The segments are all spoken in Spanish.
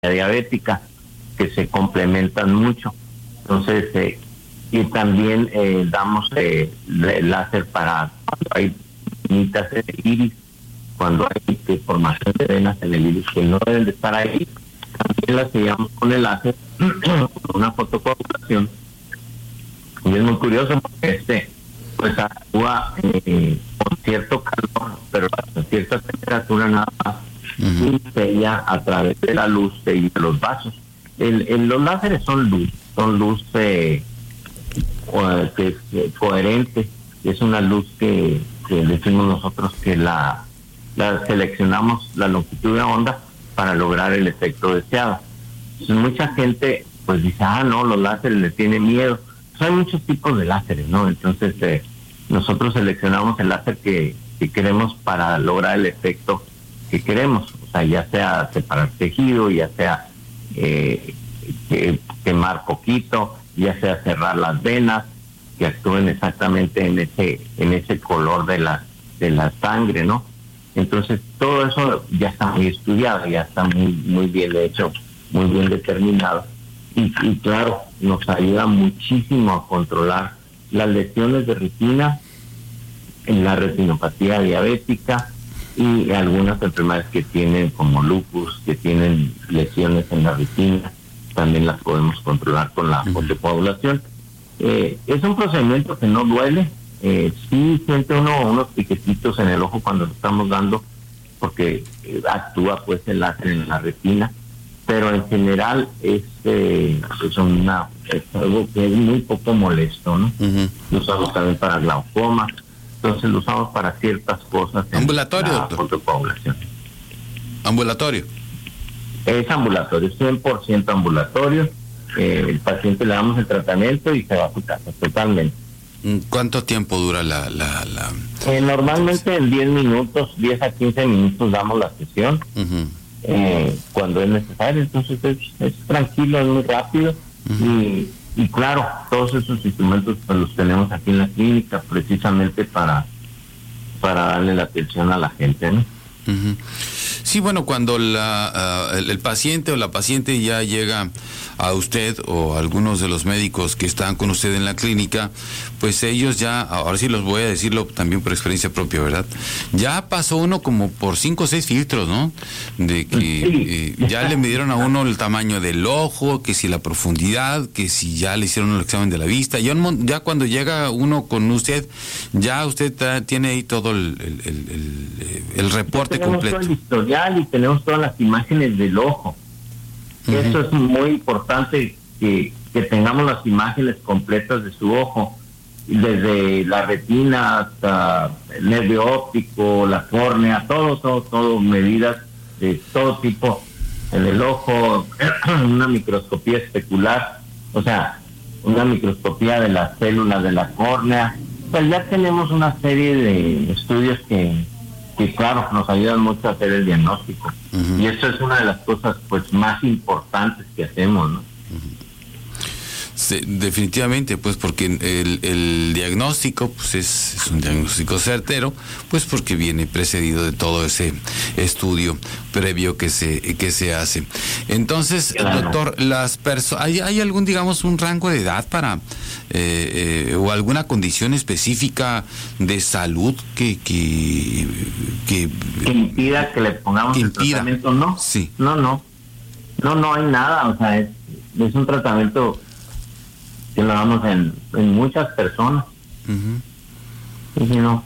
diabética, que se complementan mucho. Entonces, y también damos láser para cuando hay venitas en el iris, cuando hay deformación de venas en el iris que no deben de estar ahí. También las sellamos con el láser, con una fotocoagulación. Y es muy curioso porque pues actúa con cierto calor, pero a cierta temperatura nada más, y sella a través de la luz de los vasos. Los láseres son luz que es coherente, es una luz que decimos nosotros que la seleccionamos la longitud de onda para lograr el efecto deseado. Entonces, mucha gente pues dice, no, los láseres le tienen miedo. Pues hay muchos tipos de láseres, ¿no? Entonces nosotros seleccionamos el láser que queremos para lograr el efecto que queremos, o sea, ya sea separar tejido, ya sea quemar poquito, ya sea cerrar las venas, que actúen exactamente en ese color de la sangre, ¿no? Entonces todo eso ya está muy estudiado, ya está muy bien hecho, muy bien determinado, y claro, nos ayuda muchísimo a controlar las lesiones de retina, en la retinopatía diabética y algunas enfermedades que tienen como lupus, que tienen lesiones en la retina, también las podemos controlar con la fotocoagulación. Es un procedimiento que no duele, sí siente unos piquetitos en el ojo cuando lo estamos dando, porque actúa pues el láser en la retina, pero en general es algo que es muy poco molesto, ¿no? Lo usamos también para glaucoma, entonces lo usamos para ciertas cosas. ¿Ambulatorio, doctor? Fotocoagulación. ¿Ambulatorio? Es ambulatorio, 100% ambulatorio. El paciente le damos el tratamiento y se va a su casa totalmente. ¿Cuánto tiempo dura la... Normalmente en 10 a 15 minutos damos la sesión, cuando es necesario. Entonces es tranquilo, es muy rápido. Y claro, todos esos instrumentos pues los tenemos aquí en la clínica precisamente para darle la atención a la gente, ¿no? Sí, bueno, cuando el paciente o la paciente ya llega a usted o a algunos de los médicos que están con usted en la clínica, pues ellos ya, ahora sí los voy a decirlo también por experiencia propia, ¿verdad? Ya pasó uno como por 5 o 6 filtros, ¿no? De que ya le midieron a uno el tamaño del ojo, que si la profundidad, que si ya le hicieron el examen de la vista. Ya cuando llega uno con usted, ya usted tiene ahí todo el reporte completo. Todo el historial y tenemos todas las imágenes del ojo. Eso es muy importante, que tengamos las imágenes completas de su ojo, desde la retina hasta el nervio óptico, la córnea, todo, medidas de todo tipo en el ojo, una microscopía especular, o sea, una microscopía de las células de la córnea. Pues ya tenemos una serie de estudios que claro, nos ayudan mucho a hacer el diagnóstico. Y eso es una de las cosas pues más importantes que hacemos, ¿no? Sí, definitivamente, pues porque el diagnóstico pues es un diagnóstico certero, pues porque viene precedido de todo ese estudio previo que se hace. Entonces, claro. Doctor, ¿hay algún, digamos, un rango de edad para o alguna condición específica de salud que impida que le pongamos el tratamiento? No, sí. No hay nada, o sea, es un tratamiento que lo damos en muchas personas. Y no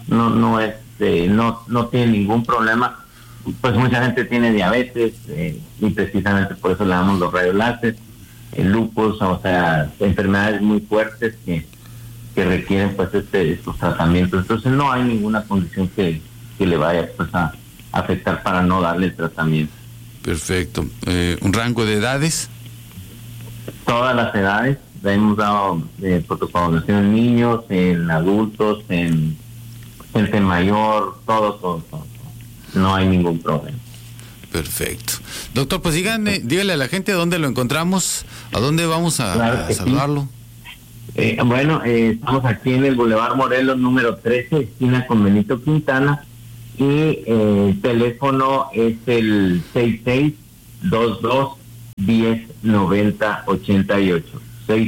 tiene ningún problema. Pues mucha gente tiene diabetes, y precisamente por eso le damos los rayos láser, el lupus, o sea, enfermedades muy fuertes que requieren pues estos tratamientos. Entonces no hay ninguna condición que le vaya pues a afectar para no darle el tratamiento. Perfecto. ¿Un rango de edades? Todas las edades. Hemos dado fotocoagulación en niños, en adultos, en gente mayor, todo. No hay ningún problema. Perfecto. Doctor, pues dígale a la gente dónde lo encontramos, a dónde vamos a saludarlo. Sí. Estamos aquí en el Boulevard Morelos, número 13, esquina con Benito Quintana, y el teléfono es el 6622 6622-1090-88.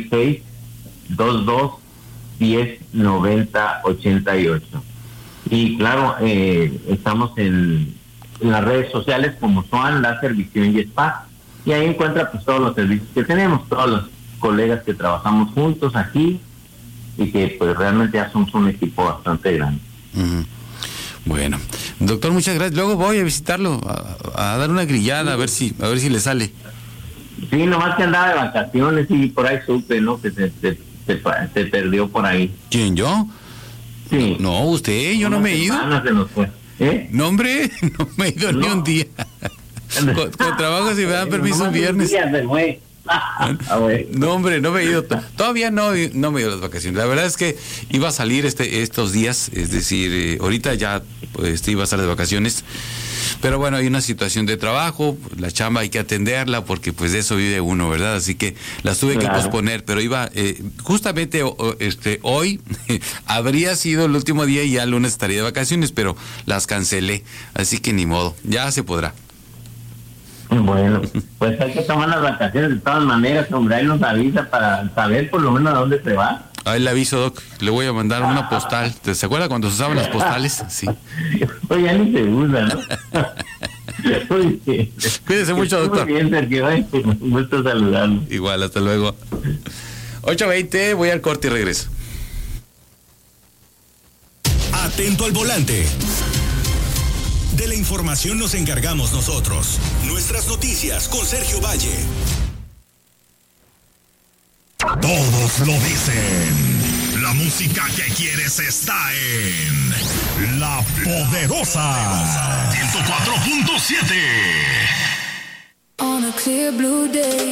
6622-1090-88. Y claro, estamos en las redes sociales como Swan Láser Visión y Spa, y ahí encuentra pues todos los servicios que tenemos, todos los colegas que trabajamos juntos aquí, y que pues realmente ya somos un equipo bastante grande. Bueno, doctor, muchas gracias. Luego voy a visitarlo, a dar una grillada, a ver si le sale. Sí, nomás que andaba de vacaciones y por ahí supe, ¿no? Que se perdió por ahí. ¿Quién, yo? Sí. No, usted, yo no me he ido. Se nos fue. No, hombre, no me he ido ni un día. con trabajo, si me dan permiso un viernes. No, hombre, no me he ido. Todavía no me he ido a las vacaciones. La verdad es que iba a salir estos días, es decir, ahorita ya iba a estar de vacaciones. Pero bueno, hay una situación de trabajo, la chamba hay que atenderla porque pues de eso vive uno, ¿verdad? Así que las tuve que posponer, pero iba, justamente hoy habría sido el último día y ya el lunes estaría de vacaciones, pero las cancelé, así que ni modo, ya se podrá. Bueno, pues hay que tomar las vacaciones de todas maneras, hombre, ahí nos avisa para saber por lo menos a dónde se va. Ahí le aviso, Doc, le voy a mandar una postal. ¿Se acuerda cuando se usaban las postales? Sí. Oye, ya ni se usa, ¿no? Oye, cuídese mucho, doctor. Muy bien, Sergio, un gusto saludarlo. Igual, hasta luego. 8:20, voy al corte y regreso. Atento al volante. De la información nos encargamos nosotros. Nuestras noticias con Sergio Valle. Todos lo dicen. La música que quieres está en La Poderosa 104.7. On a clear blue day.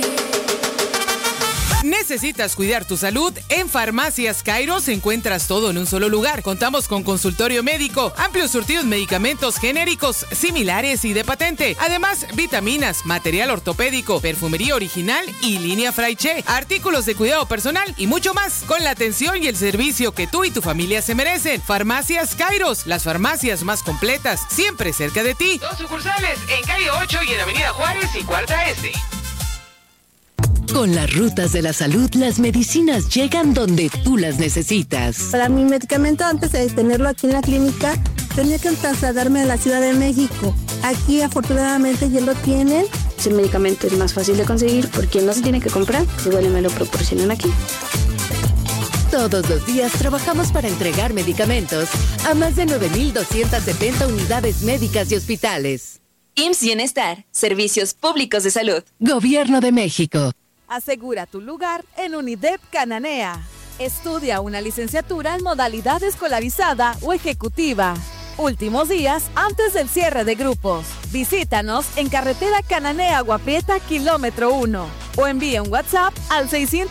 ¿Necesitas cuidar tu salud? En Farmacias Kairos encuentras todo en un solo lugar. Contamos con consultorio médico, amplios surtidos de medicamentos genéricos, similares y de patente. Además, vitaminas, material ortopédico, perfumería original y línea Fraiche, artículos de cuidado personal y mucho más. Con la atención y el servicio que tú y tu familia se merecen. Farmacias Kairos, las farmacias más completas, siempre cerca de ti. 2 sucursales, en calle 8 y en avenida Juárez y Cuarta S. Con las rutas de la salud, las medicinas llegan donde tú las necesitas. Para mi medicamento, antes de tenerlo aquí en la clínica, tenía que trasladarme a la Ciudad de México. Aquí, afortunadamente, ya lo tienen. Ese medicamento es más fácil de conseguir porque no se tiene que comprar, igual me lo proporcionan aquí. Todos los días trabajamos para entregar medicamentos a más de 9,270 unidades médicas y hospitales. IMSS Bienestar, Servicios Públicos de Salud. Gobierno de México. Asegura tu lugar en Unidep Cananea. Estudia una licenciatura en modalidad escolarizada o ejecutiva. Últimos días antes del cierre de grupos. Visítanos en carretera Cananea Agua Prieta, kilómetro 1. O envía un WhatsApp al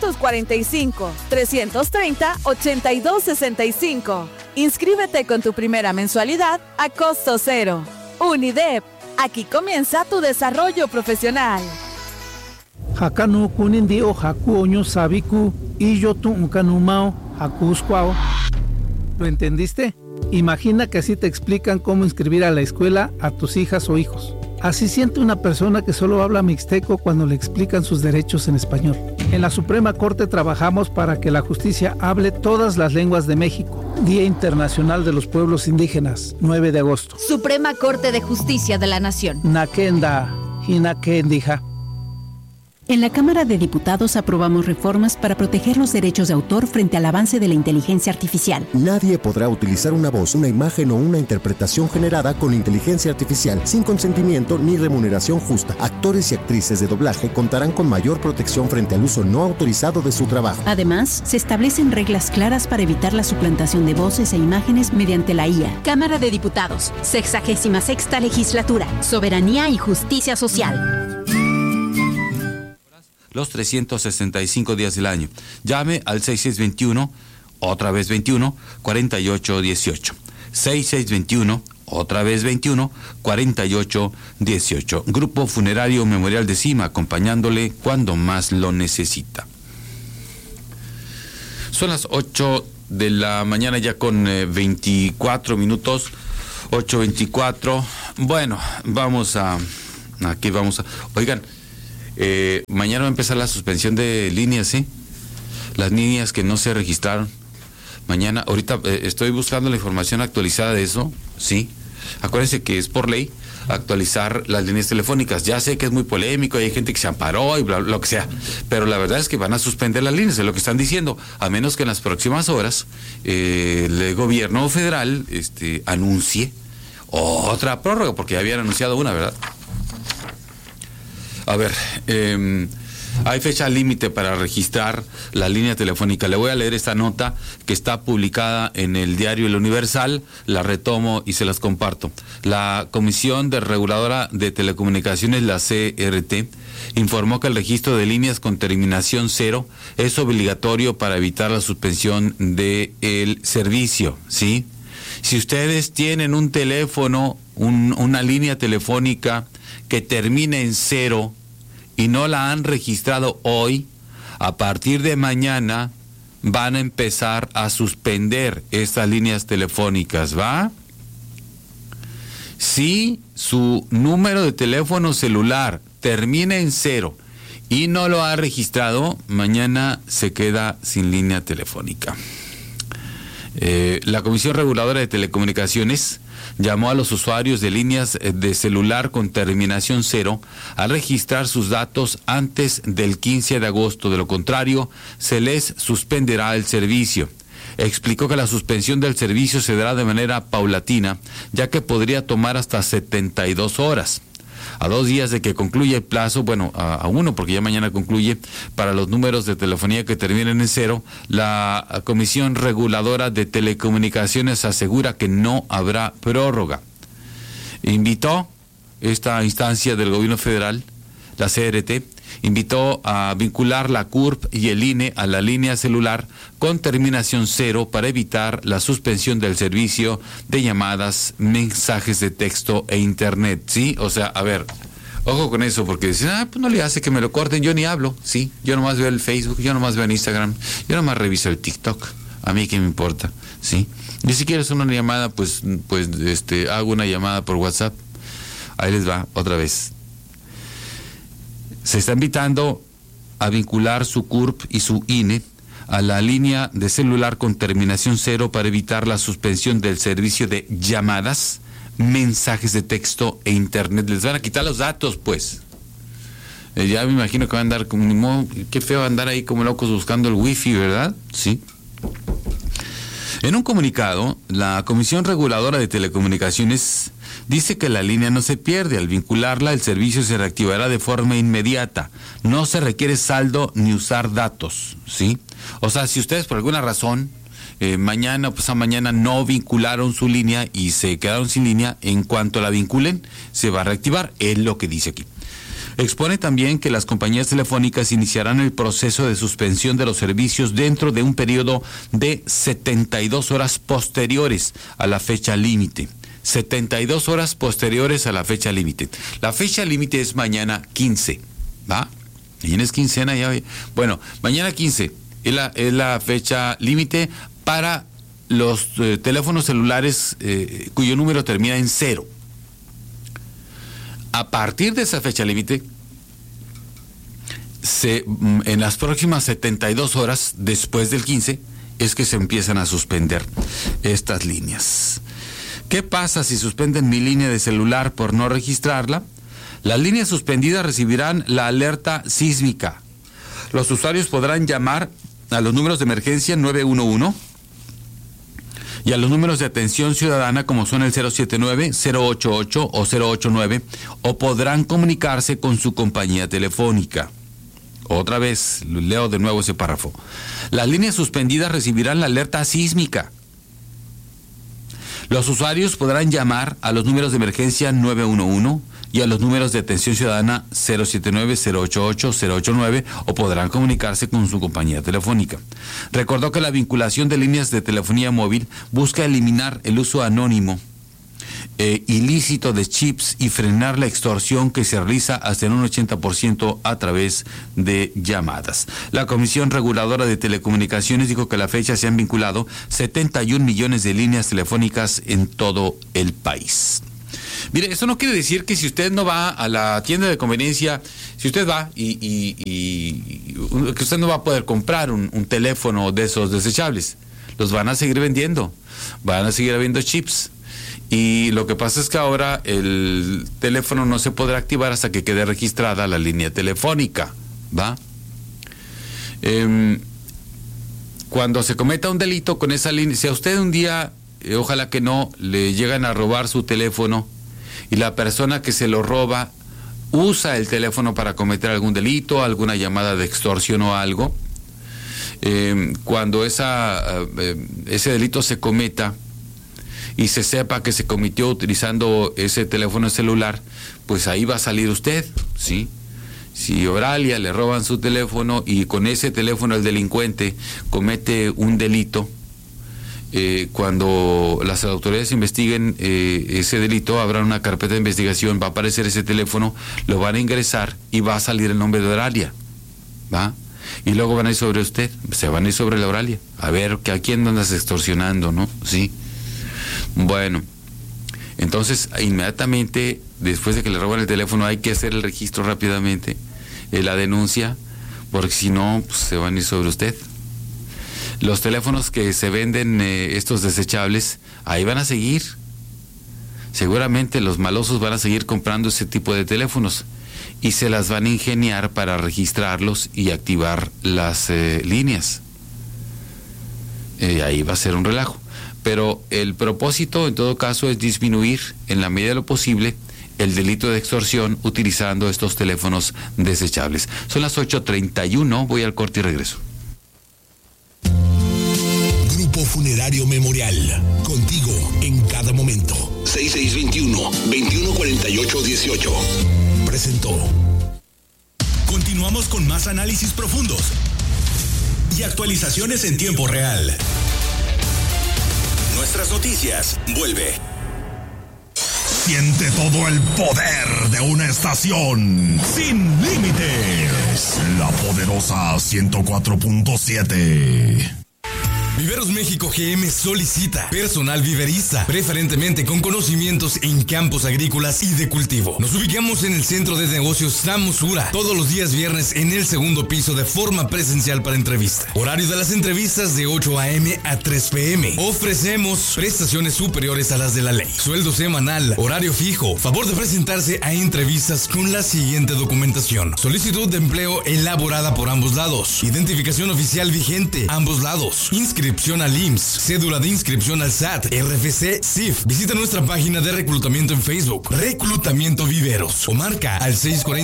645-330-8265. Inscríbete con tu primera mensualidad a costo cero. Unidep. Aquí comienza tu desarrollo profesional. Hakanu kunindi o haku oño sabiku y yo tu unkanumao hakusquao. ¿Lo entendiste? Imagina que así te explican cómo inscribir a la escuela a tus hijas o hijos. Así siente una persona que solo habla mixteco cuando le explican sus derechos en español. En la Suprema Corte trabajamos para que la justicia hable todas las lenguas de México. Día Internacional de los Pueblos Indígenas, 9 de agosto. Suprema Corte de Justicia de la Nación. Nakenda, Hinakendija. En la Cámara de Diputados aprobamos reformas para proteger los derechos de autor frente al avance de la inteligencia artificial. Nadie podrá utilizar una voz, una imagen o una interpretación generada con inteligencia artificial sin consentimiento ni remuneración justa. Actores y actrices de doblaje contarán con mayor protección frente al uso no autorizado de su trabajo. Además, se establecen reglas claras para evitar la suplantación de voces e imágenes mediante la IA. Cámara de Diputados, 66ª Legislatura, Soberanía y Justicia Social. Los 365 días del año. Llame al 6621, otra vez 21, 4818. 6621, otra vez 21, 4818. Grupo Funerario Memorial de Cima, acompañándole cuando más lo necesita. Son las 8 de la mañana ya con 24 minutos. 8:24. Bueno, vamos a... Oigan, mañana va a empezar la suspensión de líneas, ¿sí? Las líneas que no se registraron. Mañana, ahorita estoy buscando la información actualizada de eso, ¿sí? Acuérdense que es por ley actualizar las líneas telefónicas. Ya sé que es muy polémico, hay gente que se amparó y bla, bla, lo que sea, pero la verdad es que van a suspender las líneas, es lo que están diciendo, a menos que en las próximas horas el gobierno federal anuncie otra prórroga, porque ya habían anunciado una, ¿verdad? A ver, hay fecha límite para registrar la línea telefónica. Le voy a leer esta nota que está publicada en el diario El Universal, la retomo y se las comparto. La Comisión Reguladora de Telecomunicaciones, la CRT, informó que el registro de líneas con terminación 0 es obligatorio para evitar la suspensión del servicio, ¿sí? Si ustedes tienen un teléfono, una línea telefónica que termine en 0 y no la han registrado hoy, a partir de mañana van a empezar a suspender estas líneas telefónicas, ¿va? Si su número de teléfono celular termina en 0 y no lo ha registrado, mañana se queda sin línea telefónica. La Comisión Reguladora de Telecomunicaciones llamó a los usuarios de líneas de celular con terminación 0 a registrar sus datos antes del 15 de agosto. De lo contrario, se les suspenderá el servicio. Explicó que la suspensión del servicio se dará de manera paulatina, ya que podría tomar hasta 72 horas. A 2 días de que concluya el plazo, bueno, a 1 porque ya mañana concluye, para los números de telefonía que terminen en 0, la Comisión Reguladora de Telecomunicaciones asegura que no habrá prórroga. Invitó esta instancia del gobierno federal, la CRT, invitó a vincular la CURP y el INE a la línea celular con terminación 0 para evitar la suspensión del servicio de llamadas, mensajes de texto e internet, ¿sí? O sea, a ver, ojo con eso, porque dicen, pues no le hace que me lo corten, yo ni hablo, ¿sí? Yo nomás veo el Facebook, yo nomás veo el Instagram, yo nomás reviso el TikTok, a mí qué me importa, ¿sí? Y si quieres una llamada, pues hago una llamada por WhatsApp. Ahí les va, otra vez. Se está invitando a vincular su CURP y su INE a la línea de celular con terminación 0 para evitar la suspensión del servicio de llamadas, mensajes de texto e internet. Les van a quitar los datos, pues. Ya me imagino que van a andar como, qué feo andar ahí como locos buscando el wifi, ¿verdad? Sí. En un comunicado, la Comisión Reguladora de Telecomunicaciones dice que la línea no se pierde. Al vincularla, el servicio se reactivará de forma inmediata. No se requiere saldo ni usar datos, ¿sí? O sea, si ustedes por alguna razón mañana o pasado mañana no vincularon su línea y se quedaron sin línea, en cuanto la vinculen, se va a reactivar. Es lo que dice aquí. Expone también que las compañías telefónicas iniciarán el proceso de suspensión de los servicios dentro de un periodo de 72 horas posteriores a la fecha límite. 72 horas posteriores a la fecha límite. La fecha límite es mañana 15, ¿va? Mañana es quincena ya. Bueno, mañana 15 es la fecha límite para los teléfonos celulares cuyo número termina en 0. A partir de esa fecha límite, en las próximas 72 horas después del 15 es que se empiezan a suspender estas líneas. ¿Qué pasa si suspenden mi línea de celular por no registrarla? Las líneas suspendidas recibirán la alerta sísmica. Los usuarios podrán llamar a los números de emergencia 911 y a los números de atención ciudadana como son el 079, 088 o 089, o podrán comunicarse con su compañía telefónica. Otra vez, leo de nuevo ese párrafo. Las líneas suspendidas recibirán la alerta sísmica. Los usuarios podrán llamar a los números de emergencia 911 y a los números de atención ciudadana 079, 088, 089 o podrán comunicarse con su compañía telefónica. Recordó que la vinculación de líneas de telefonía móvil busca eliminar el uso anónimo ilícito de chips y frenar la extorsión que se realiza hasta en un 80% a través de llamadas. La Comisión Reguladora de Telecomunicaciones dijo que a la fecha se han vinculado 71 millones de líneas telefónicas en todo el país. Mire, eso no quiere decir que si usted no va a la tienda de conveniencia, si usted va que usted no va a poder comprar un teléfono de esos desechables. Los van a seguir vendiendo, van a seguir habiendo chips. Y lo que pasa es que ahora el teléfono no se podrá activar hasta que quede registrada la línea telefónica, ¿va? Cuando se cometa un delito con esa línea, si a usted un día, ojalá que no, le llegan a robar su teléfono y la persona que se lo roba usa el teléfono para cometer algún delito, alguna llamada de extorsión o algo, cuando ese delito se cometa y se sepa que se cometió utilizando ese teléfono celular, pues ahí va a salir usted, ¿sí? Si Oralia le roban su teléfono y con ese teléfono el delincuente comete un delito, cuando las autoridades investiguen ese delito, habrá una carpeta de investigación, va a aparecer ese teléfono, lo van a ingresar y va a salir el nombre de Oralia, ¿va? Y luego van a ir sobre usted, se van a ir sobre la Oralia, a ver que a quién andas extorsionando, ¿no? Sí. Bueno, entonces inmediatamente después de que le roban el teléfono hay que hacer el registro rápidamente, la denuncia, porque si no pues, se van a ir sobre usted. Los teléfonos que se venden, estos desechables, ahí van a seguir. Seguramente los malosos van a seguir comprando ese tipo de teléfonos y se las van a ingeniar para registrarlos y activar las líneas. Ahí va a ser un relajo. Pero el propósito, en todo caso, es disminuir, en la medida de lo posible, el delito de extorsión utilizando estos teléfonos desechables. Son las 8:31, voy al corte y regreso. Grupo Funerario Memorial, contigo en cada momento. 6621-2148-18. Presentó. Continuamos con más análisis profundos y actualizaciones en tiempo real. Nuestras noticias, vuelve. Siente todo el poder de una estación sin límites. La poderosa 104.7. Viveros México GM solicita personal viverista, preferentemente con conocimientos en campos agrícolas y de cultivo. Nos ubicamos en el centro de negocios Tamosura, todos los días viernes en el segundo piso de forma presencial para entrevista. Horario de las entrevistas de 8 a.m. a 3 p.m. Ofrecemos prestaciones superiores a las de la ley. Sueldo semanal, horario fijo, favor de presentarse a entrevistas con la siguiente documentación. Solicitud de empleo elaborada por ambos lados. Identificación oficial vigente, ambos lados. Inscripción al IMSS, cédula de inscripción al SAT, RFC, CIF. Visita nuestra página de reclutamiento en Facebook, Reclutamiento Viveros, o marca al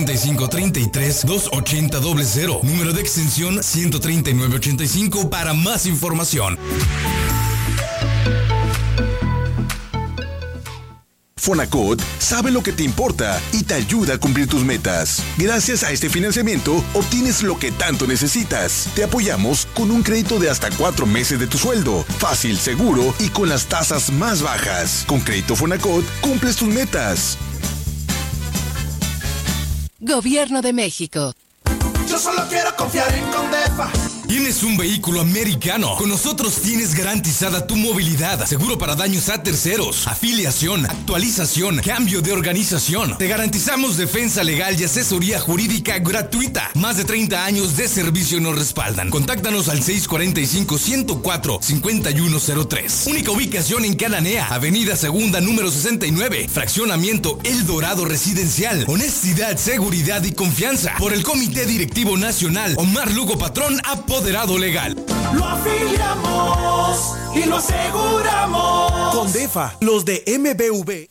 645-33-280-00, número de extensión 13985 para más información. Fonacot sabe lo que te importa y te ayuda a cumplir tus metas. Gracias a este financiamiento, obtienes lo que tanto necesitas. Te apoyamos con un crédito de hasta 4 meses de tu sueldo. Fácil, seguro y con las tasas más bajas. Con Crédito Fonacot, cumples tus metas. Gobierno de México. Yo solo quiero confiar en Condefa. ¿Tienes un vehículo americano? Con nosotros tienes garantizada tu movilidad, seguro para daños a terceros, afiliación, actualización, cambio de organización. Te garantizamos defensa legal y asesoría jurídica gratuita. Más de 30 años de servicio nos respaldan. Contáctanos al 645-104-5103. Única ubicación en Cananea, Avenida Segunda, número 69. Fraccionamiento El Dorado Residencial. Honestidad, seguridad y confianza. Por el Comité Directivo Nacional, Omar Lugo Patrón, apoderado legal. Lo afiliamos y lo aseguramos. Condefa, los de MBV.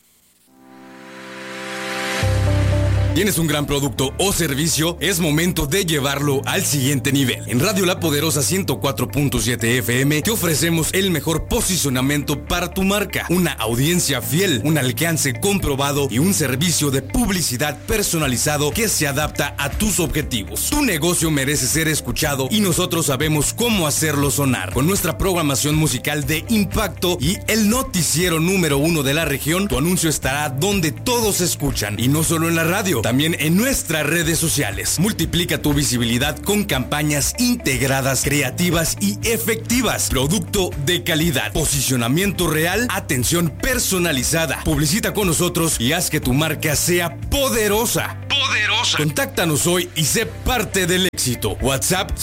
¿Tienes un gran producto o servicio? Es momento de llevarlo al siguiente nivel. En Radio La Poderosa 104.7 FM te ofrecemos el mejor posicionamiento para tu marca, una audiencia fiel, un alcance comprobado y un servicio de publicidad personalizado que se adapta a tus objetivos. Tu negocio merece ser escuchado y nosotros sabemos cómo hacerlo sonar. Con nuestra programación musical de impacto y el noticiero número 1 de la región, tu anuncio estará donde todos escuchan y no solo en la radio. contenido. También en nuestras redes sociales. Multiplica tu visibilidad con campañas integradas, creativas y efectivas. Producto de calidad, posicionamiento real, atención personalizada. Publicita con nosotros y haz que tu marca sea poderosa. Contáctanos hoy y sé parte del éxito. WhatsApp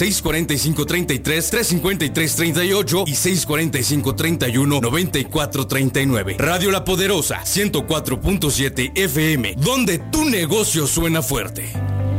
645-33-353-38 y 645-31-9439. Radio La Poderosa 104.7 FM, donde tu negocio suena fuerte.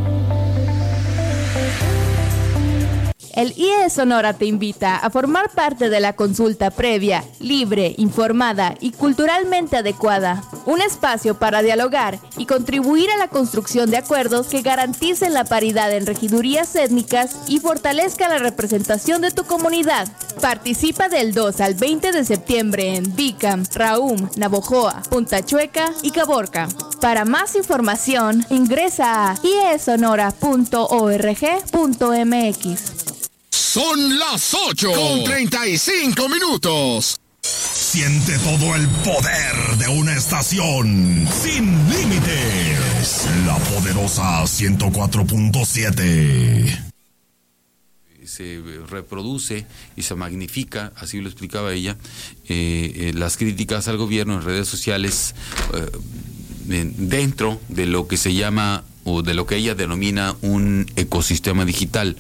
El IE Sonora te invita a formar parte de la consulta previa, libre, informada y culturalmente adecuada. Un espacio para dialogar y contribuir a la construcción de acuerdos que garanticen la paridad en regidurías étnicas y fortalezcan la representación de tu comunidad. Participa del 2 al 20 de septiembre en Bicam, Raum, Navojoa, Punta Chueca y Caborca. Para más información, ingresa a iesonora.org.mx. Son las 8:35. Siente todo el poder de una estación sin límites. La Poderosa 104.7. Se reproduce y se magnifica, así lo explicaba ella, las críticas al gobierno en redes sociales dentro de lo que se llama o de lo que ella denomina un ecosistema digital.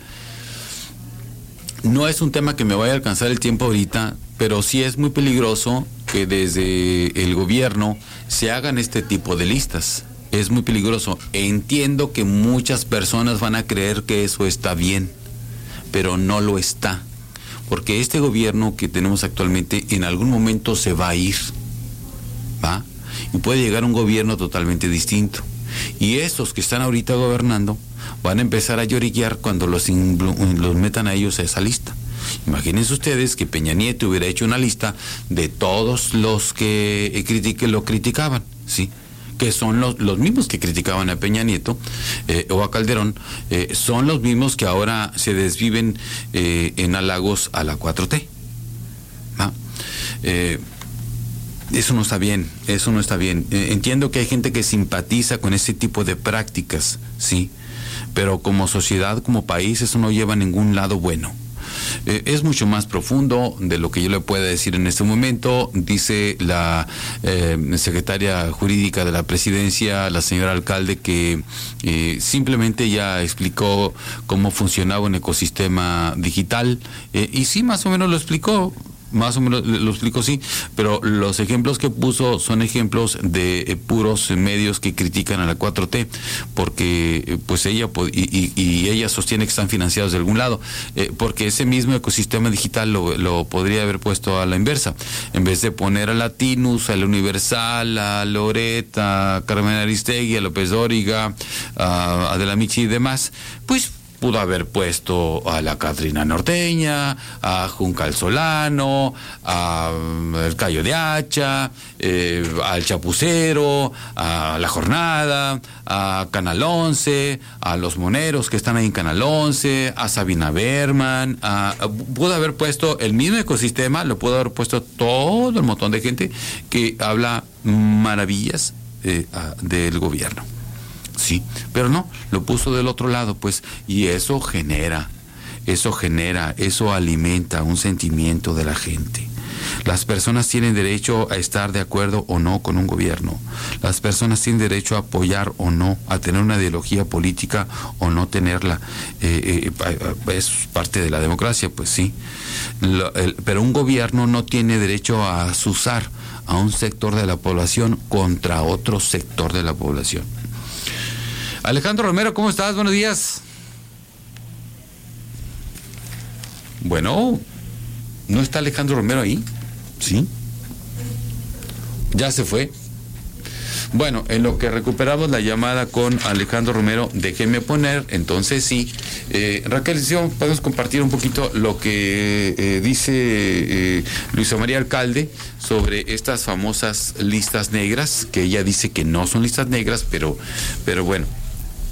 No es un tema que me vaya a alcanzar el tiempo ahorita, pero sí es muy peligroso que desde el gobierno se hagan este tipo de listas. Es muy peligroso. Entiendo que muchas personas van a creer que eso está bien, pero no lo está. Porque este gobierno que tenemos actualmente en algún momento se va a ir, ¿va? Y puede llegar un gobierno totalmente distinto. Y estos que están ahorita gobernando van a empezar a lloriquear cuando los metan a ellos a esa lista. Imagínense ustedes que Peña Nieto hubiera hecho una lista de todos los que lo criticaban, ¿sí? Que son los mismos que criticaban a Peña Nieto o a Calderón, son los mismos que ahora se desviven en halagos a la 4T. ¿Ah? Eso no está bien, eso no está bien. Entiendo que hay gente que simpatiza con ese tipo de prácticas, sí, pero como sociedad, como país, eso no lleva a ningún lado bueno. Es mucho más profundo de lo que yo le pueda decir en este momento. Dice la secretaria jurídica de la presidencia, la señora alcalde, que simplemente ya explicó cómo funcionaba un ecosistema digital, y sí, más o menos lo explicó. Sí, pero los ejemplos que puso son ejemplos de puros medios que critican a la 4T, porque pues ella y ella sostiene que están financiados de algún lado, porque ese mismo ecosistema digital lo podría haber puesto a la inversa. En vez de poner a Latinus, a la Universal, a Loret, a Carmen Aristegui, a López Dóriga, a De la Michi y demás, pues pudo haber puesto a la Catrina Norteña, a Juncal Solano, a El Cayo de Hacha, al Chapucero, a La Jornada, a Canal 11, a los moneros que están ahí en Canal 11, a Sabina Berman, pudo haber puesto el mismo ecosistema, lo pudo haber puesto todo el montón de gente que habla maravillas del gobierno. Sí, pero no, lo puso del otro lado, pues, y eso alimenta un sentimiento de la gente. Las personas tienen derecho a estar de acuerdo o no con un gobierno. Las personas tienen derecho a apoyar o no, a tener una ideología política o no tenerla. Es parte de la democracia, pues sí. Pero un gobierno no tiene derecho a azuzar a un sector de la población contra otro sector de la población. Alejandro Romero, ¿cómo estás? Buenos días. Bueno, ¿no está Alejandro Romero ahí? ¿Sí? ¿Ya se fue? Bueno, en lo que recuperamos la llamada con Alejandro Romero, déjeme poner, entonces sí. Raquel, podemos compartir un poquito lo que dice Luisa María Alcalde sobre estas famosas listas negras, que ella dice que no son listas negras, pero bueno.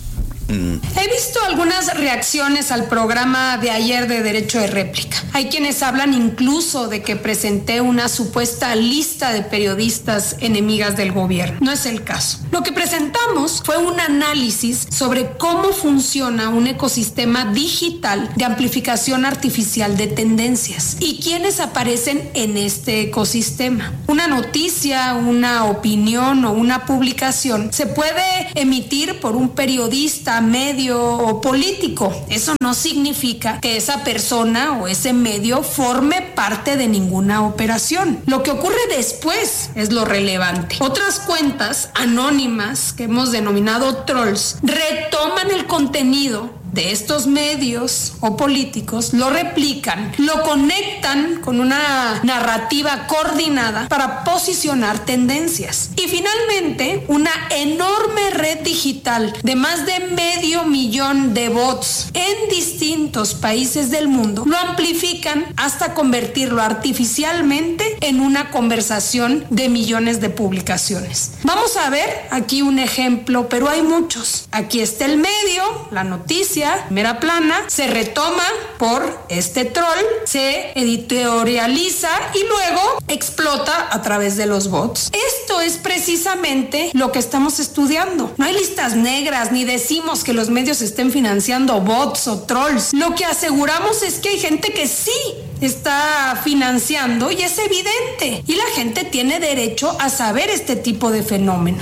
He visto algunas reacciones al programa de ayer de Derecho de Réplica. Hay quienes hablan incluso de que presenté una supuesta lista de periodistas enemigas del gobierno. No es el caso. Lo que presentamos fue un análisis sobre cómo funciona un ecosistema digital de amplificación artificial de tendencias y quiénes aparecen en este ecosistema. Una noticia, una opinión o una publicación se puede emitir por un periodista, medio o político. Eso no significa que esa persona o ese medio forme parte de ninguna operación. Lo que ocurre después es lo relevante. Otras cuentas anónimas que hemos denominado trolls retoman el contenido de estos medios o políticos, lo replican, lo conectan con una narrativa coordinada para posicionar tendencias. Y finalmente, una enorme red digital de más de 500,000 de bots en distintos países del mundo lo amplifican hasta convertirlo artificialmente en una conversación de millones de publicaciones. Vamos a ver aquí un ejemplo, pero hay muchos. Aquí está el medio, la noticia, primera plana, se retoma por este troll, se editorializa y luego explota a través de los bots. Esto es precisamente lo que estamos estudiando. No hay listas negras ni decimos que los medios estén financiando bots o trolls. Lo que aseguramos es que hay gente que sí está financiando y es evidente. Y la gente tiene derecho a saber este tipo de fenómenos.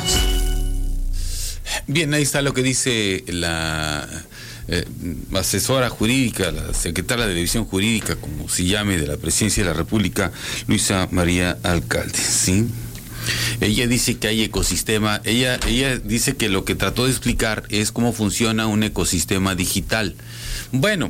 Bien, ahí está lo que dice la asesora jurídica, la secretaria de División Jurídica, como se llame, de la Presidencia de la República, Luisa María Alcalde, ¿sí? Ella dice que hay ecosistema, ella dice que lo que trató de explicar es cómo funciona un ecosistema digital. Bueno,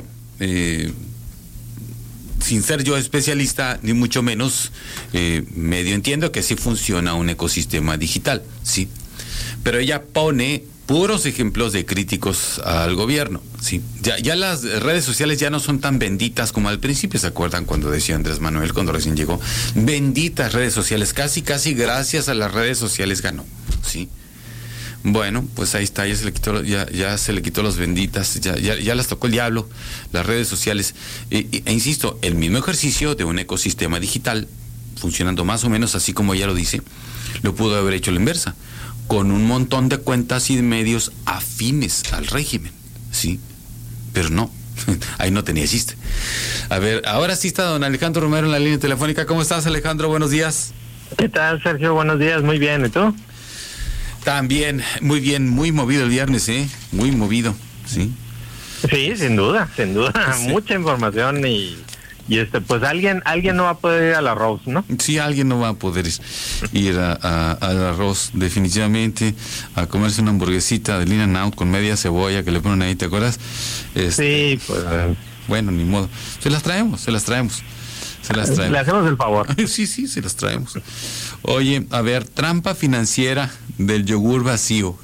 sin ser yo especialista, ni mucho menos, medio entiendo que así funciona un ecosistema digital, ¿sí? Pero ella pone puros ejemplos de críticos al gobierno, ¿sí? Ya las redes sociales ya no son tan benditas como al principio. ¿Se acuerdan cuando decía Andrés Manuel cuando recién llegó? Benditas redes sociales, casi gracias a las redes sociales ganó, ¿sí? Bueno, pues ahí está, ya se le quitó los benditas, ya las tocó el diablo, las redes sociales. E insisto, el mismo ejercicio de un ecosistema digital, funcionando más o menos así como ella lo dice, lo pudo haber hecho la inversa, con un montón de cuentas y de medios afines al régimen, ¿sí? Pero no, ahí no tenía chiste. A ver, ahora sí está don Alejandro Romero en la línea telefónica. ¿Cómo estás, Alejandro? Buenos días. ¿Qué tal, Sergio? Buenos días, muy bien, ¿y tú? También, muy bien, muy movido el viernes, muy movido, ¿sí? Sí, sin duda, sí. Mucha información y pues alguien no va a poder ir al arroz, ¿no? Sí, alguien no va a poder ir al arroz, definitivamente, a comerse una hamburguesita de In-N-Out con media cebolla que le ponen ahí, ¿te acuerdas? Sí, pues... Bueno, ni modo. Se las traemos. Le hacemos el favor. Sí, se las traemos. Oye, a ver, trampa financiera del yogur vacío.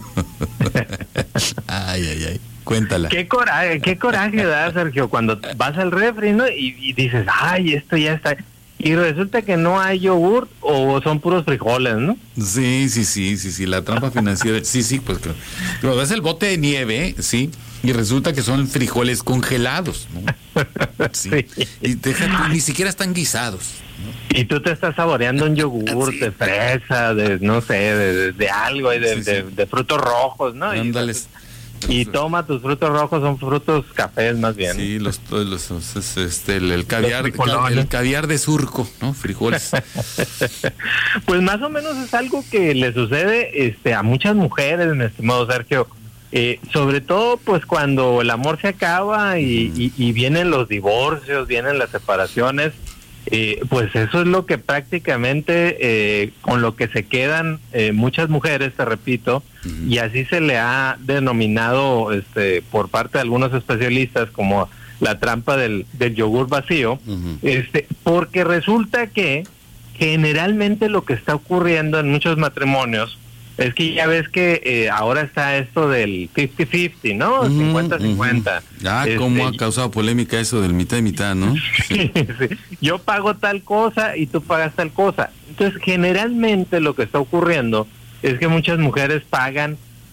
Ay. Cuéntala. Qué coraje da, Sergio, cuando vas al refri, ¿no? Y dices, ay, esto ya está. Y resulta que no hay yogur o son puros frijoles, ¿no? Sí, la trampa financiera. Sí, pues pero ves el bote de nieve, ¿sí? Y resulta que son frijoles congelados, ¿no? Sí. Y ni siquiera están guisados, ¿no? Y tú te estás saboreando un yogur de fresa, de no sé, de algo, de frutos rojos, ¿no? Ándales. Y toma tus frutos rojos, son frutos cafés más bien. Sí, el caviar de surco, ¿no? Frijoles. Pues más o menos es algo que le sucede a muchas mujeres, mi estimado Sergio. Sobre todo pues cuando el amor se acaba y vienen los divorcios, vienen las separaciones, pues eso es lo que prácticamente con lo que se quedan muchas mujeres, te repito, y así se le ha denominado por parte de algunos especialistas como la trampa del yogur vacío, porque resulta que generalmente lo que está ocurriendo en muchos matrimonios es que ya ves que ahora está esto del 50-50, ¿no? 50-50. ¿Cómo ha causado polémica eso del mitad y mitad, no? Sí. Yo pago tal cosa y tú pagas tal cosa. Entonces, generalmente lo que está ocurriendo es que muchas mujeres pagan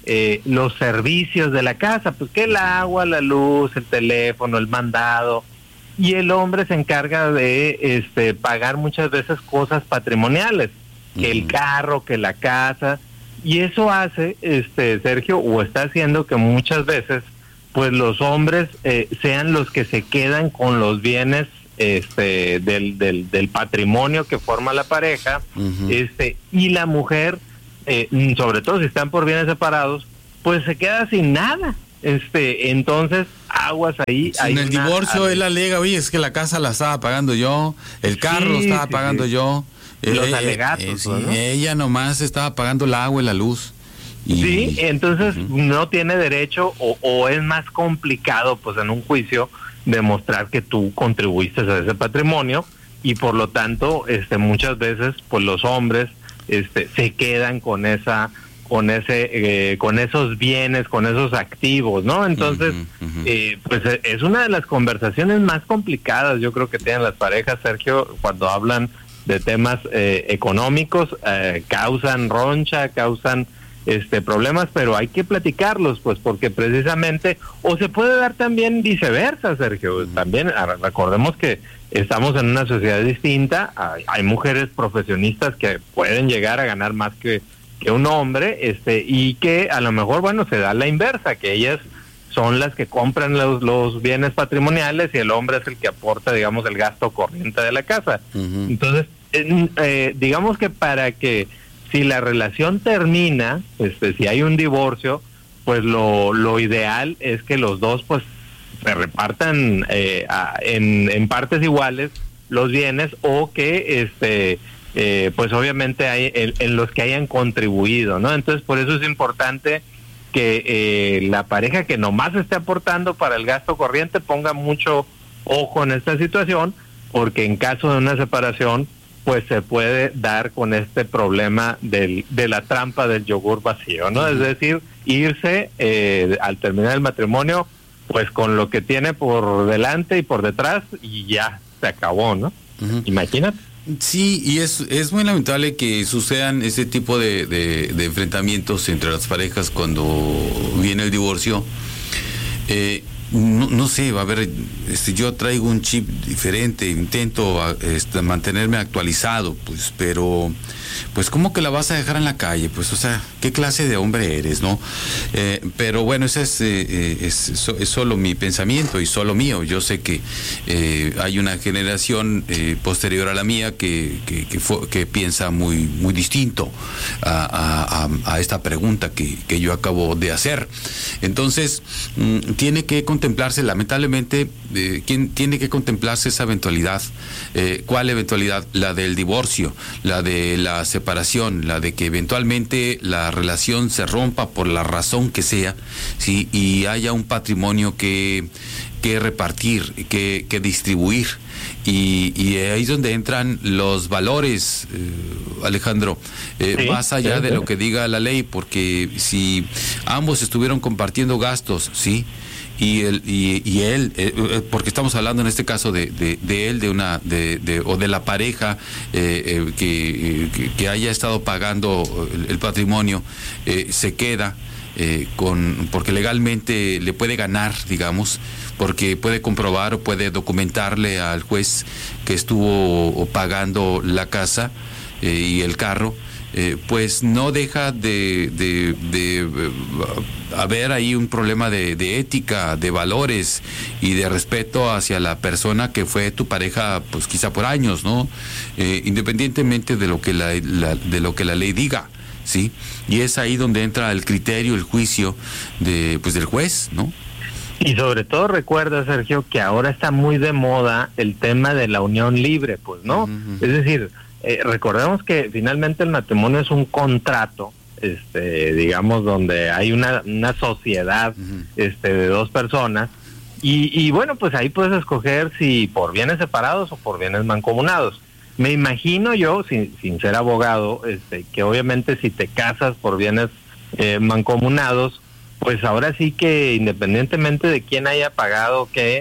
los servicios de la casa, pues que el agua, la luz, el teléfono, el mandado, y el hombre se encarga de pagar muchas veces cosas patrimoniales, que el carro, que la casa, y eso hace, Sergio, o está haciendo que muchas veces pues los hombres sean los que se quedan con los bienes del patrimonio que forma la pareja, y la mujer, sobre todo si están por bienes separados, pues se queda sin nada. Entonces, aguas ahí. En el divorcio él alega, oye, es que la casa la estaba pagando yo, el carro lo estaba pagando yo. Los alegatos, ¿no? Ella nomás estaba pagando el agua y la luz. Sí, entonces no tiene derecho, o es más complicado, pues en un juicio, demostrar que tú contribuiste a ese patrimonio, y por lo tanto, muchas veces, pues los hombres, se quedan con esos bienes, con esos activos, ¿no? Entonces, pues es una de las conversaciones más complicadas, yo creo, que tienen las parejas, Sergio, cuando hablan de temas económicos, causan roncha, causan problemas, pero hay que platicarlos, pues, porque precisamente, o se puede dar también viceversa, Sergio. También recordemos que estamos en una sociedad distinta, hay mujeres profesionistas que pueden llegar a ganar más que un hombre, y que a lo mejor, bueno, se da la inversa, que ellas son las que compran los bienes patrimoniales y el hombre es el que aporta, digamos, el gasto corriente de la casa. Entonces, digamos que para que, si la relación termina, si hay un divorcio, pues lo ideal es que los dos, pues, se repartan en partes iguales los bienes, o que pues obviamente hay en los que hayan contribuido, ¿no? Entonces, por eso es importante que la pareja que nomás esté aportando para el gasto corriente ponga mucho ojo en esta situación, porque en caso de una separación, pues se puede dar con este problema de la trampa del yogur vacío, ¿no? Es decir, irse al terminar el matrimonio, pues con lo que tiene por delante y por detrás, y ya se acabó, ¿no? Imagínate. Sí, y es muy lamentable que sucedan ese tipo de enfrentamientos entre las parejas cuando viene el divorcio. No sé, a ver, yo traigo un chip diferente, intento mantenerme actualizado, pues, pero pues ¿cómo que la vas a dejar en la calle? Pues, o sea, ¿qué clase de hombre eres, no? Pero bueno, ese es solo mi pensamiento y solo mío. Yo sé que hay una generación posterior a la mía que piensa muy distinto a esta pregunta que yo acabo de hacer. Entonces, tiene que contemplarse, lamentablemente, tiene que contemplarse esa eventualidad. ¿Cuál eventualidad? La del divorcio, la de la separación, la de que eventualmente la relación se rompa por la razón que sea, ¿sí? Y haya un patrimonio que repartir, que distribuir. Y ahí es donde entran los valores, Alejandro, más allá de lo que diga la ley, porque si ambos estuvieron compartiendo gastos, ¿sí? Y él, porque estamos hablando en este caso de él, o de la pareja que haya estado pagando el patrimonio, se queda porque legalmente le puede ganar, digamos, porque puede comprobar o puede documentarle al juez que estuvo pagando la casa y el carro. Pues no deja de haber ahí un problema de ética, de valores y de respeto hacia la persona que fue tu pareja, pues quizá por años, ¿no? Independientemente de lo que la ley diga, ¿sí? Y es ahí donde entra el criterio, el juicio del juez, ¿no? Y sobre todo recuerda, Sergio, que ahora está muy de moda el tema de la unión libre, pues, ¿no? Es decir, recordemos que finalmente el matrimonio es un contrato, digamos, donde hay una sociedad de dos personas, y bueno, pues ahí puedes escoger si por bienes separados o por bienes mancomunados. Me imagino yo, sin ser abogado, que obviamente si te casas por bienes mancomunados, pues ahora sí que independientemente de quién haya pagado qué,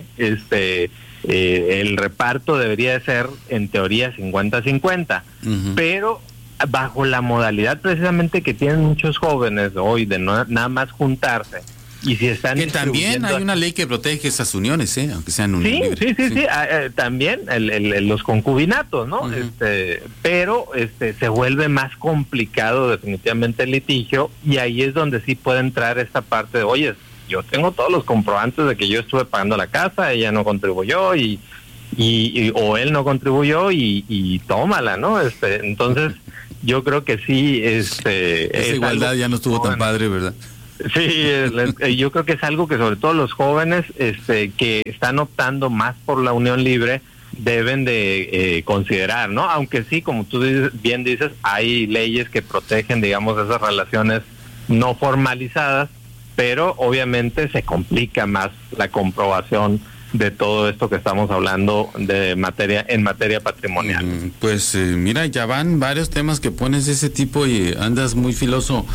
el reparto debería de ser en teoría 50-50, pero bajo la modalidad precisamente que tienen muchos jóvenes hoy de no nada más juntarse. Y si están que también hay una ley que protege esas uniones, aunque sean uniones. Sí. También los concubinatos, ¿no? Pero se vuelve más complicado definitivamente el litigio, y ahí es donde sí puede entrar esta parte de, oye, yo tengo todos los comprobantes de que yo estuve pagando la casa, ella no contribuyó o él no contribuyó y tómala, ¿no? Entonces yo creo que sí, esa igualdad ya no estuvo tan padre, ¿verdad? Sí, yo creo que es algo que sobre todo los jóvenes que están optando más por la unión libre deben de considerar, ¿no? Aunque sí, como tú bien dices, hay leyes que protegen, digamos, esas relaciones no formalizadas, pero obviamente se complica más la comprobación de todo esto que estamos hablando en materia patrimonial. Pues mira, ya van varios temas que pones de ese tipo y andas muy filoso,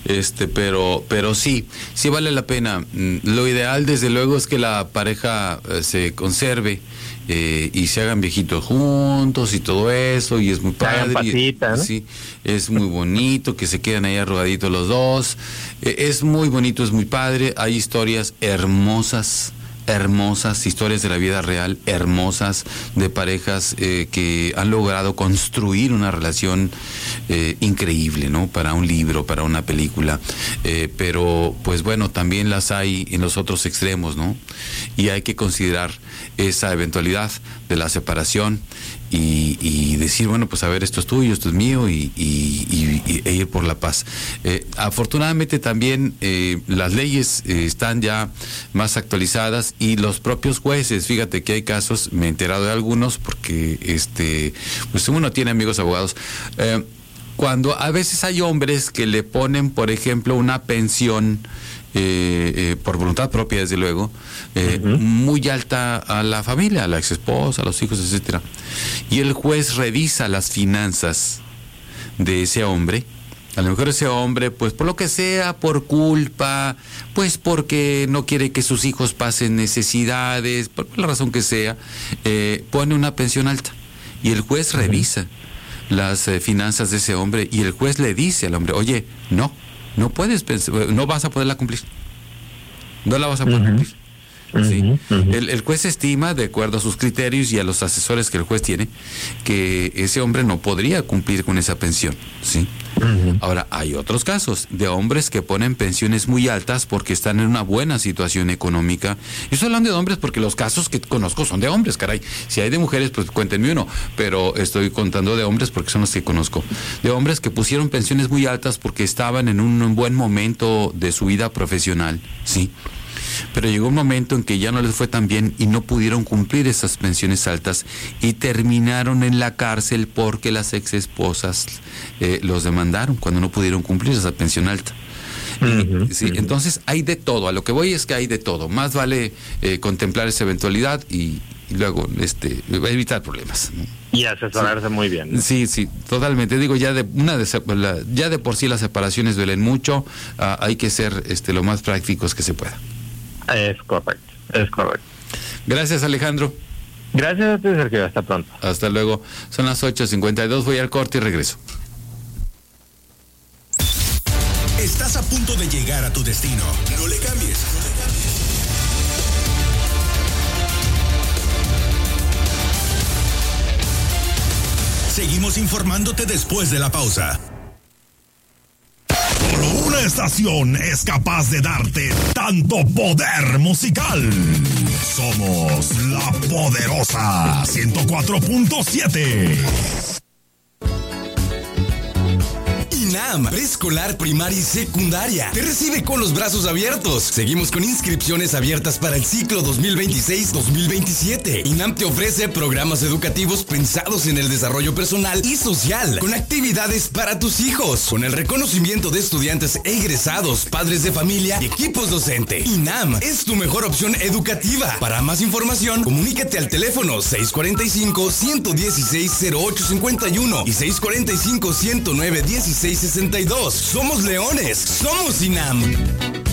pero sí vale la pena. Lo ideal desde luego es que la pareja se conserve y se hagan viejitos juntos y todo eso, y es muy padre, pasita, ¿no? Sí, es muy bonito que se queden ahí arrugaditos los dos, es muy bonito, es muy padre. Hay historias hermosas, historias de la vida real, hermosas, de parejas que han logrado construir una relación increíble, ¿no? Para un libro, para una película, pero pues bueno, también las hay en los otros extremos, ¿no? Y hay que considerar esa eventualidad de la separación y decir, bueno, pues a ver, esto es tuyo, esto es mío, e ir por la paz. Afortunadamente también las leyes están ya más actualizadas, y los propios jueces, fíjate que hay casos, me he enterado de algunos porque pues uno tiene amigos abogados, cuando a veces hay hombres que le ponen, por ejemplo, una pensión por voluntad propia, desde luego, muy alta a la familia, a la exesposa, a los hijos, etcétera, y el juez revisa las finanzas de ese hombre. A lo mejor ese hombre, pues por lo que sea, por culpa, pues porque no quiere que sus hijos pasen necesidades, por la razón que sea, pone una pensión alta, y el juez revisa las finanzas de ese hombre, y el juez le dice al hombre, oye, no puedes, no vas a poderla cumplir, no la vas a poder cumplir. Sí. El juez estima, de acuerdo a sus criterios y a los asesores que el juez tiene, que ese hombre no podría cumplir con esa pensión, ¿sí? Ahora, hay otros casos de hombres que ponen pensiones muy altas porque están en una buena situación económica. Yo estoy hablando de hombres porque los casos que conozco son de hombres, caray. Si hay de mujeres, pues cuéntenme uno, pero estoy contando de hombres porque son los que conozco. De hombres que pusieron pensiones muy altas porque estaban en un buen momento de su vida profesional, ¿sí? Pero llegó un momento en que ya no les fue tan bien y no pudieron cumplir esas pensiones altas y terminaron en la cárcel porque las exesposas los demandaron cuando no pudieron cumplir esa pensión alta. Sí, entonces hay de todo. A lo que voy es que hay de todo. Más vale contemplar esa eventualidad y luego evitar problemas, ¿no? Y asesorarse muy bien, ¿no? Sí, totalmente. Digo, ya de por sí las separaciones duelen mucho. Hay que ser lo más prácticos que se pueda. Es correcto. Gracias, Alejandro. Gracias a ti, Sergio. Hasta pronto. Hasta luego. Son las 8:52. Voy al corte y regreso. Estás a punto de llegar a tu destino. No le cambies. Seguimos informándote después de la pausa. Solo una estación es capaz de darte tanto poder musical. Somos la poderosa 104.7. INAM, preescolar, primaria y secundaria, te recibe con los brazos abiertos. Seguimos con inscripciones abiertas para el ciclo 2026-2027. INAM te ofrece programas educativos pensados en el desarrollo personal y social, con actividades para tus hijos, con el reconocimiento de estudiantes egresados, padres de familia y equipos docentes. INAM es tu mejor opción educativa. Para más información, comunícate al teléfono 645-116-0851 y 645-109-1662. Somos leones, somos INAM.